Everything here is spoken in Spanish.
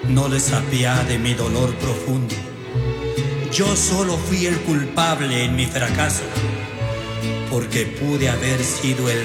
no les apiade mi dolor profundo. Yo solo fui el culpable en mi fracaso, porque pude haber sido el